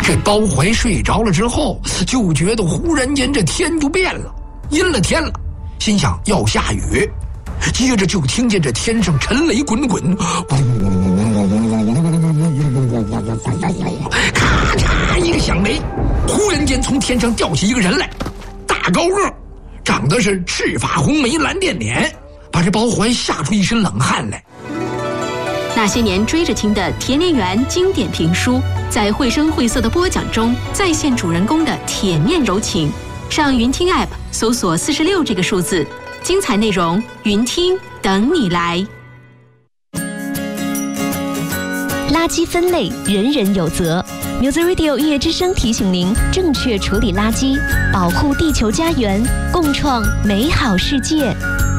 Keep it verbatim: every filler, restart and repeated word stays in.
这包怀睡着了之后，就觉得忽然间这天就变了，阴了天了，心想要下雨。接着就听见这天上沉雷滚滚，咔嚓一个响雷，忽然间从天上掉下一个人来，大高个，长得是赤发红眉蓝靛脸，把这包怀吓出一身冷汗来。 那些年追着听的田连元经典评书，在绘声绘色的播讲中再现主人公的铁面柔情。上云听 App 搜索四十六这个数字，精彩内容云听等你来。 垃圾分类人人有责。Music Radio 音乐之声提醒您，正确处理垃圾，保护地球家园，共创美好世界。